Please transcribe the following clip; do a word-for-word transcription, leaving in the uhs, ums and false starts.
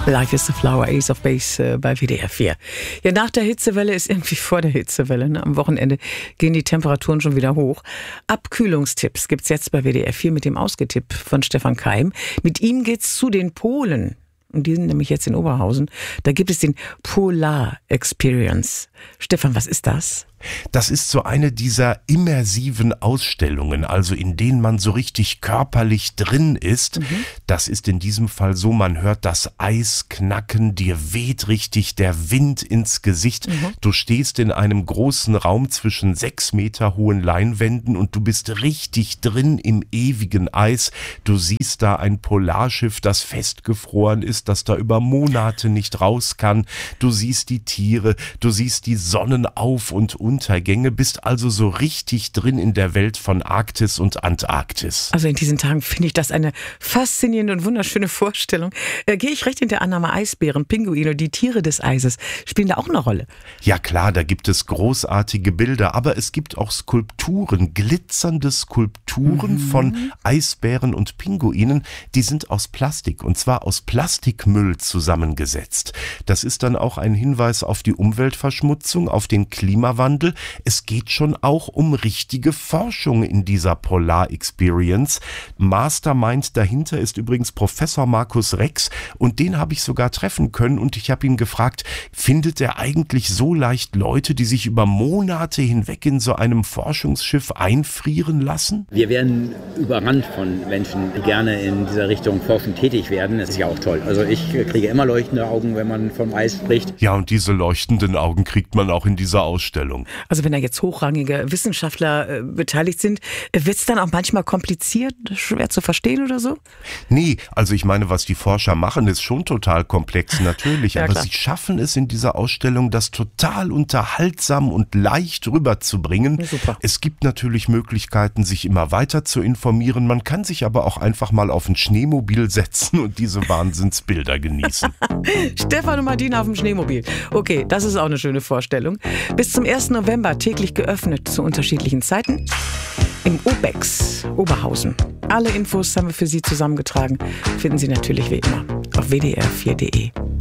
Life is a Flower, Ace of Base äh, bei W D R vier. Ja, nach der Hitzewelle ist irgendwie vor der Hitzewelle. Ne? Am Wochenende gehen die Temperaturen schon wieder hoch. Abkühlungstipps gibt's jetzt bei W D R vier mit dem Ausgetipp von Stefan Keim. Mit ihm geht's zu den Polen. Und die sind nämlich jetzt in Oberhausen. Da gibt es den Polar Experience. Stefan, was ist das? Das ist so eine dieser immersiven Ausstellungen, also in denen man so richtig körperlich drin ist. Mhm. Das ist in diesem Fall so, man hört das Eis knacken, dir weht richtig der Wind ins Gesicht. Mhm. Du stehst in einem großen Raum zwischen sechs Meter hohen Leinwänden und du bist richtig drin im ewigen Eis. Du siehst da ein Polarschiff, das festgefroren ist, das da über Monate nicht raus kann. Du siehst die Tiere, du siehst die Sonnenauf- und Untergänge, bist also so richtig drin in der Welt von Arktis und Antarktis. Also in diesen Tagen finde ich das eine faszinierende und wunderschöne Vorstellung. Äh, gehe ich recht in der Annahme, Eisbären, Pinguine und die Tiere des Eises spielen da auch eine Rolle? Ja klar, da gibt es großartige Bilder, aber es gibt auch Skulpturen, glitzernde Skulpturen mhm. von Eisbären und Pinguinen, die sind aus Plastik und zwar aus Plastikmüll zusammengesetzt. Das ist dann auch ein Hinweis auf die Umweltverschmutzung, auf den Klimawandel. Es geht schon auch um richtige Forschung in dieser Polar Experience. Mastermind dahinter ist übrigens Professor Markus Rex und den habe ich sogar treffen können und ich habe ihn gefragt, findet er eigentlich so leicht Leute, die sich über Monate hinweg in so einem Forschungsschiff einfrieren lassen? Wir werden überrannt von Menschen, die gerne in dieser Richtung forschend tätig werden. Das ist ja auch toll. Also ich kriege immer leuchtende Augen, wenn man vom Eis spricht. Ja, und diese leuchtenden Augen kriegt man auch in dieser Ausstellung. Also wenn da jetzt hochrangige Wissenschaftler äh, beteiligt sind, wird es dann auch manchmal kompliziert, schwer zu verstehen oder so? Nee, also ich meine, was die Forscher machen, ist schon total komplex, natürlich. ja, aber klar. Sie schaffen es in dieser Ausstellung, das total unterhaltsam und leicht rüberzubringen. Super. Es gibt natürlich Möglichkeiten, sich immer weiter zu informieren. Man kann sich aber auch einfach mal auf ein Schneemobil setzen und diese Wahnsinnsbilder genießen. Stefan und Martina auf dem Schneemobil. Okay, das ist auch eine schöne Vorstellung. Bis zum ersten November täglich geöffnet zu unterschiedlichen Zeiten im Obex Oberhausen. Alle Infos haben wir für Sie zusammengetragen. Finden Sie natürlich wie immer auf w d r vier punkt d e.